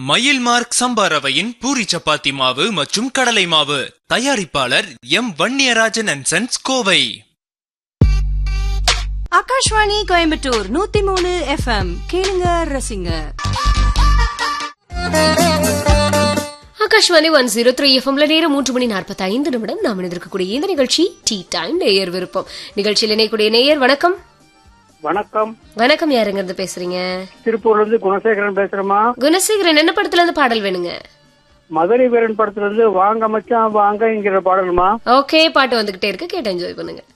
மயில் மார்க் சம்பா ரவையின் பூரி சப்பாத்தி மாவு மற்றும் கடலை மாவு. தயாரிப்பாளர் M Vanniyarajan and sons, Kovai. Akashvani Coimbatore 103 FM. கேளுங்க, ரசிங்க. ஆகாஷ்வாணி 103 FM நேரம் 3:45 நாம் இணைந்திருக்கக்கூடிய இந்த நிகழ்ச்சி டீ டைம் நேயர் விருப்பம். நிகழ்ச்சியில் இணையக்கூடிய நேயர் வணக்கம். வணக்கம். வணக்கம், யாருங்க இருந்து பேசுறீங்க? திருப்பூர்ல இருந்து குணசேகரன் பேசுறேமா. குணசேகரன், என்ன படத்துல இருந்து பாடல் வேணுங்க? மதுரை வீரன் படத்துல இருந்து வாங்க மச்சான் வாங்கங்கிற பாடலுமா. ஓகே, பாட்டு வந்துகிட்டே இருக்கு, கேட்டு என்ஜாய் பண்ணுங்க.